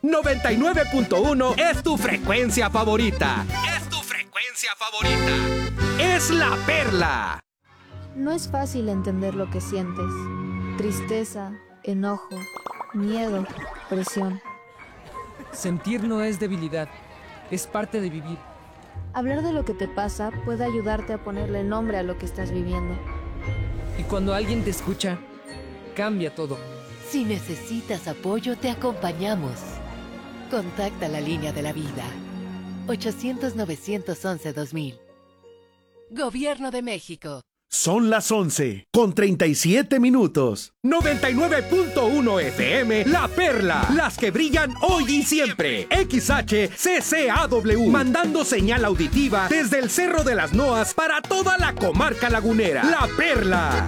99.1 es tu frecuencia favorita. Es tu frecuencia favorita. Es La Perla. No es fácil entender lo que sientes. Tristeza, enojo, miedo, presión. Sentir no es debilidad, es parte de vivir. Hablar de lo que te pasa puede ayudarte a ponerle nombre a lo que estás viviendo. Y cuando alguien te escucha, cambia todo. Si necesitas apoyo, te acompañamos. Contacta la línea de la vida. 800-911-2000. Gobierno de México. Son las 11:37. 99.1 FM, La Perla. Las que brillan hoy y siempre. XHCCAW. Mandando señal auditiva desde el Cerro de las Noas para toda la comarca lagunera. La Perla.